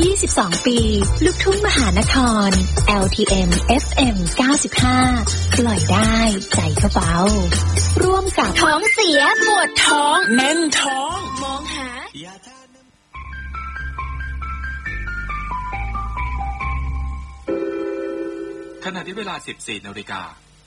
22 ปีลูกทุ่งมหานคร LTM FM 95 ปล่อยได้ใจก็เบาร่วมกับท้องเสียปวดท้องแน่นท้องมองหาขณะที่เวลา 14 นาฬิกา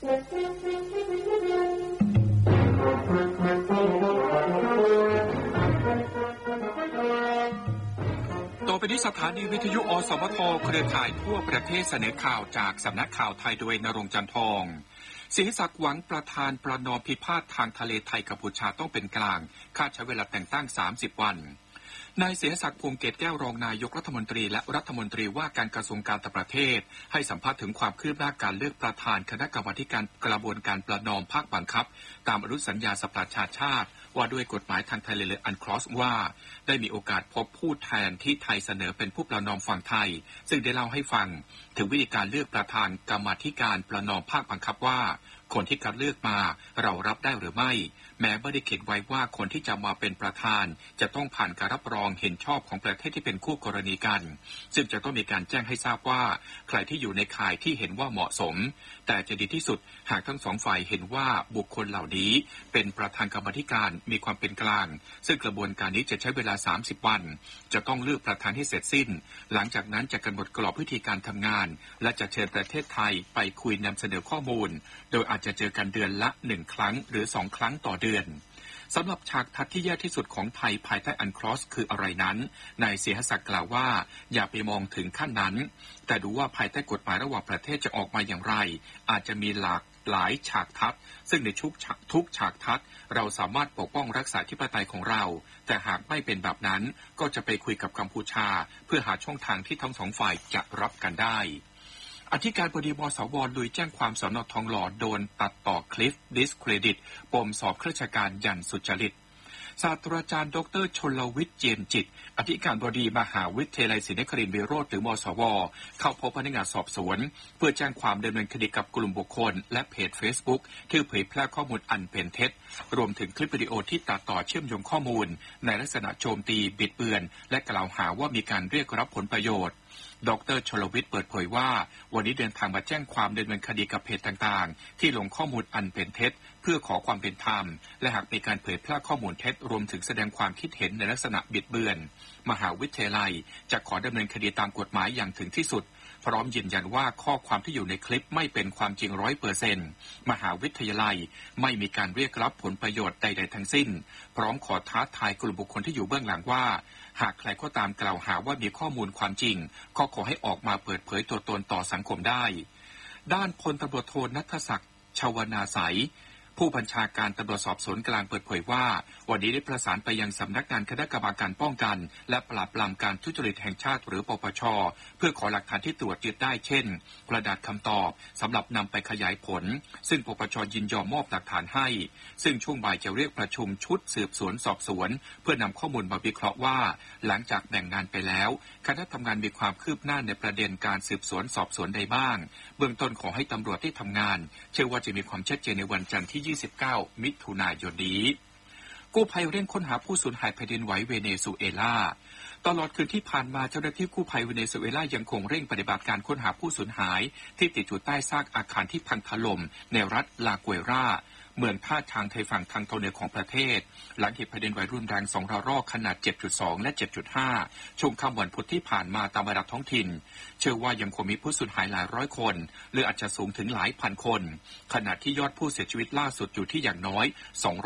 ต่อไปนี้สถานีวิทยุอสมทเครือข่ายทั่วประเทศเสนอข่าวจากสำนักข่าวไทยโดยณรงค์ จันทองศิริศักดิ์หวังประธานประนอมพิพาททางทะเลไทยกัมพูชาต้องเป็นกลางคาดใช้เวลาแต่งตั้ง30 วันนายศิริศักดิ์ พวงเกตแก้วรองนายกรัฐมนตรีและรัฐมนตรีว่าการกระทรวงการต่างประเทศให้สัมภาษณ์ถึงความคืบหน้าการเลือกประธานคณะกรรมาธิการกระบวนการประนอมภาคบังคับตามอนุสัญญาสหประชาชาติว่าด้วยกฎหมายทางทะเลอันคลอสว่าได้มีโอกาสพบผู้แทนที่ไทยเสนอเป็นผู้ประนอมฝั่งไทยซึ่งได้เล่าให้ฟังถึงวิธีการเลือกประธานกรรมาธิการประนอมภาคบังคับว่าคนที่คัดเลือกมาเรารับได้หรือไม่แม้ไม่ได้เขียนไว้ว่าคนที่จะมาเป็นประธานจะต้องผ่านการรับรองเห็นชอบของประเทศที่เป็นคู่กรณีกันซึ่งจะต้องมีการแจ้งให้ทราบว่าใครที่อยู่ในข่ายที่เห็นว่าเหมาะสมแต่จะดีที่สุดหากทั้งสองฝ่ายเห็นว่าบุคคลเหล่านี้เป็นประธานกรรมาธิการมีความเป็นกลางซึ่งกระบวนการนี้จะใช้เวลา30 วันจะต้องเลือกประธานให้เสร็จสิ้นหลังจากนั้นจะกำหนดกรอบวิธีการทำงานและจะเชิญประเทศไทยไปคุยนำเสนอข้อมูลโดยอาจจะเจอกันเดือนละ1 ครั้งหรือ2 ครั้งต่อเดือนสำหรับฉากทัศน์ที่แย่ที่สุดของไทยภายใต้อันคลอสคืออะไรนั้นนายศิริศักดิ์กล่าวว่าอย่าไปมองถึงขั้นนั้นแต่ดูว่าภายใต้กฎหมายระหว่างประเทศจะออกมาอย่างไรอาจจะมีหลากหลายฉากทัศน์ซึ่งในทุกฉากทัศน์เราสามารถปกป้องรักษาอธิปไตยของเราแต่หากไม่เป็นแบบนั้นก็จะไปคุยกับกัมพูชาเพื่อหาช่องทางที่ทั้งสองฝ่ายจะรับกันได้อธิการบดีมสว.ลุยแจ้งความสน.ทองหล่อโดนตัดต่อคลิปดิสเครดิตปมสอบข้าราชการยันสุจริตศาสตราจารย์ดร.ชลวิทย์เจียนจิตอธิการบดีมหาวิทยาลัยศรีนครินทร์วิโรจน์หรือมสว.เข้าพบพนักงานสอบสวนเพื่อแจ้งความดำเนินคดีกับกลุ่มบุคคลและเพจ Facebook ที่เผยแพร่ข้อมูลอันเป็นเท็จรวมถึงคลิปวิดีโอที่ตัดต่อเชื่อมโยงข้อมูลในลักษณะโจมตีบิดเบือนและกล่าวหาว่ามีการเรียกรับผลประโยชน์ดร.ชลวิทย์เปิดเผยว่าวันนี้เดินทางมาแจ้งความดำเนินคดีกับเพจต่างๆที่ลงข้อมูลอันเป็นเท็จเพื่อขอความเป็นธรรมและหากมีการเผยแพร่ข้อมูลเท็จรวมถึงแสดงความคิดเห็นในลักษณะบิดเบือนมหาวิทยาลัยจะขอดำเนินคดีตามกฎหมายอย่างถึงที่สุดพร้อมยืนยันว่าข้อความที่อยู่ในคลิปไม่เป็นความจริง 100% มหาวิทยาลัยไม่มีการเรียกรับผลประโยชน์ใดๆทั้งสิ้นพร้อมขอท้าทายกลุ่มบุคคลที่อยู่เบื้องหลังว่าหากใครก็ตามกล่าวหาว่ามีข้อมูลความจริงก็ขอให้ออกมาเปิดเผยตัวตนต่อสังคมได้ด้านพลตำรวจโทณัฐศักดิ์ ชวนาไสยผู้บัญชาการตำรวจสอบสวนกลางเปิดเผยว่าวันนี้ได้ประสานไปยังสำนักงานคณะกรรมการป้องกันและปราบปรามการทุจริตแห่งชาติหรือปปช.เพื่อขอหลักฐานที่ตรวจยึดได้เช่นกระดาษคำตอบสำหรับนำไปขยายผลซึ่งปปช.ยินยอมมอบหลักฐานให้ซึ่งช่วงบ่ายจะเรียกประชุมชุดสืบสวนสอบสวนเพื่อนำข้อมูลมาวิเคราะห์ว่าหลังจากแบ่งงานไปแล้วคณะทำงานมีความคืบหน้าในประเด็นการสืบสวนสอบสวนใดบ้างเบื้องต้นขอให้ตำรวจที่ทำงานเชื่อว่าจะมีความชัดเจนในวันจันทร์ที่ 29 มิถุนายนนี้กู้ภัยเร่งค้นหาผู้สูญหายแผ่นดินไหวเวเนซุเอลาตลอดคืนที่ผ่านมาเจ้าหน้าที่กู้ภัยเวเนซุเอลายังคงเร่งปฏิบัติการค้นหาผู้สูญหายที่ติดอยู่ใต้ซากอาคารที่พังถล่มในรัฐลากัวราเมืองท่าทางไทยฝั่งทางตะวันเหนือของประเทศหลังเหตุแผ่นดินไหวรุนแรง2 ระลอกขนาด 7.2 และ 7.5 ช่วงค่ำวันพุธที่ผ่านมาตามระดับท้องถิ่นเชื่อว่ายังคงมีผู้สูญหายหลายร้อยคนหรืออาจจะสูงถึงหลายพันคนขณะที่ยอดผู้เสียชีวิตล่าสุดอยู่ที่อย่างน้อย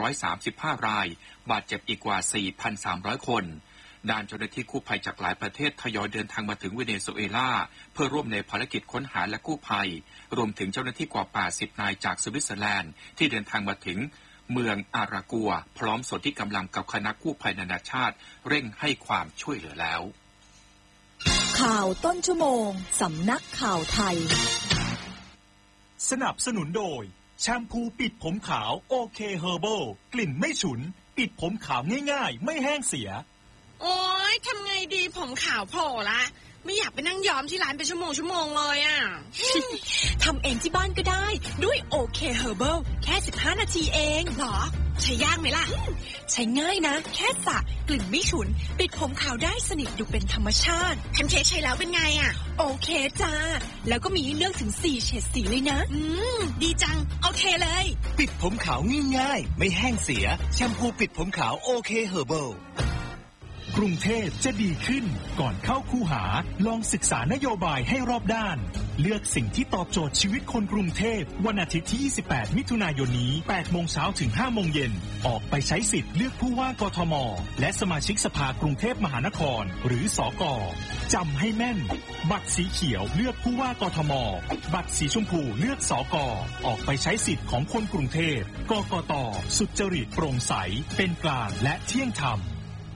235รายบาดเจ็บอีกกว่า 4,300 คนด้านเจ้าหน้าที่กู้ภัยจากหลายประเทศทยอยเดินทางมาถึงเวเนซุเอลาเพื่อร่วมในภารกิจค้นหาและกู้ภัยรวมถึงเจ้าหน้าที่กว่า80นายจากสวิตเซอร์แลนด์ที่เดินทางมาถึงเมืองอารากัวพร้อมส่วนที่กำลังกับคณะกู้ภัยนานาชาติเร่งให้ความช่วยเหลือแล้วข่าวต้นชั่วโมงสำนักข่าวไทยสนับสนุนโดยแชมพูปิดผมขาวโอเคเฮอร์เบิลกลิ่นไม่ฉุนปิดผมขาวง่ายๆไม่แห้งเสียโอ๊ยทำไงดีผมขาวโผล่ละไม่อยากไปนั่งย้อมที่ร้านเป็นชั่วโมงเลยอ่ะทำเองที่บ้านก็ได้ด้วยโอเคเฮอร์เบิลแค่15นาทีเองหรอใช้ยากไหมล่ะใช้ง่ายนะแค่สระกลิ่นไม่ฉุนปิดผมขาวได้สนิทดูเป็นธรรมชาติแพนเค้กใช้แล้วเป็นไงอ่ะโอเคจ้าแล้วก็มีให้เลือกถึง4เฉดสีเลยนะดีจังโอเคเลยปิดผมขาวง่ายๆไม่แห้งเสียแชมพูปิดผมขาวโอเคเฮอร์เบิลกรุงเทพจะดีขึ้นก่อนเข้าคูหาลองศึกษานโยบายให้รอบด้านเลือกสิ่งที่ตอบโจทย์ชีวิตคนกรุงเทพวันอาทิตย์ที่28มิถุนายนนี้ 8 โมงเช้าถึง 5 โมงเย็นออกไปใช้สิทธิ์เลือกผู้ว่ากทมและสมาชิกสภากรุงเทพมหานครหรือสก.จำให้แม่นบัตรสีเขียวเลือกผู้ว่ากทมบัตรสีชมพูเลือกสก.ออกไปใช้สิทธิ์ของคนกรุงเทพกกต.สุจริตโปร่งใสเป็นกลางและเที่ยงธรรม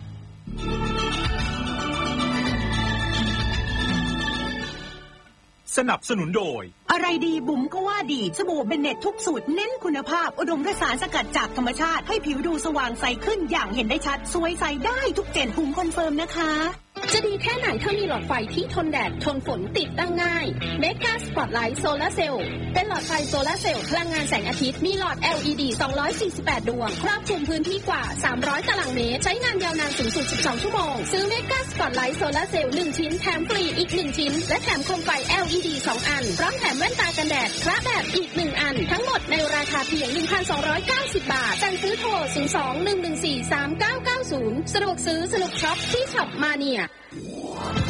สนับสนุนโดยอะไรดีบุ๋มก็ว่าดีสบู่เบนเน็ตทุกสูตรเน้นคุณภาพอุดมด้วยสารสกัดจากธรรมชาติให้ผิวดูสว่างใสขึ้นอย่างเห็นได้ชัดสวยใสได้ทุกเจนบุ๋มคอนเฟิร์มนะคะจะดีแค่ไหนถ้ามีหลอดไฟที่ทนแดดทนฝนติดตั้งง่ายเมกาสปอตไลท์โซลาร์เซลล์เป็นหลอดไฟโซลาร์เซลล์พลังงานแสงอาทิตย์มีหลอด LED 248 ดวงครอบคลุมพื้นที่กว่า300ตารางเมตรใช้งานยาวนานสูงสุด12ชั่วโมงซื้อเมกาสปอตไลท์โซลาร์เซลล์1ชิ้นแถมฟรีอีก1ชิ้นและแถมโคมไฟ LED 2 อันพร้อมแถมแว่นตากันแดดพระแบบอีก1อันทั้งหมดในราคาเพียง 1,290 บาทสั่งซื้อโทร 02-114-3990 สะดวกซื้อสะดวกช็อปที่ช็อปมาเนีย